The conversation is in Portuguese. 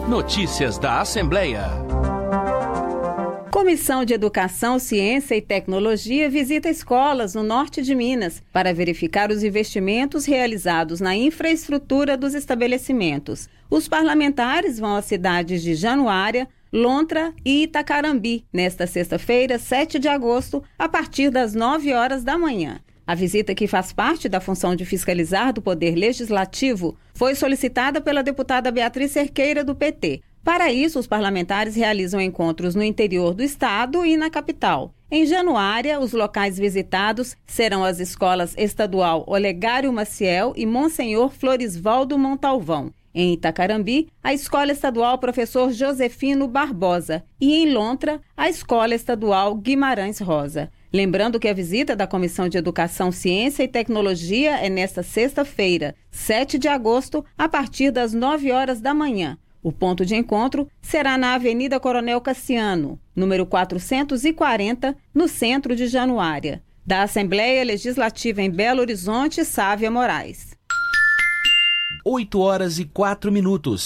Notícias da Assembleia. Comissão de Educação, Ciência e Tecnologia visita escolas no norte de Minas para verificar os investimentos realizados na infraestrutura dos estabelecimentos. Os parlamentares vão às cidades de Januária, Lontra e Itacarambi, nesta sexta-feira, 7 de agosto, a partir das 9 horas da manhã. A visita, que faz parte da função de fiscalizar do Poder Legislativo, foi solicitada pela deputada Beatriz Cerqueira, do PT. Para isso, os parlamentares realizam encontros no interior do estado e na capital. Em Januária, os locais visitados serão as escolas estadual Olegário Maciel e Monsenhor Florisvaldo Montalvão. Em Itacarambi, a Escola Estadual Professor Josefino Barbosa e em Lontra, a Escola Estadual Guimarães Rosa. Lembrando que a visita da Comissão de Educação, Ciência e Tecnologia é nesta sexta-feira, 7 de agosto, a partir das 9 horas da manhã. O ponto de encontro será na Avenida Coronel Cassiano, número 440, no centro de Januária. Da Assembleia Legislativa em Belo Horizonte, Sávia Moraes. 8 horas e 4 minutos.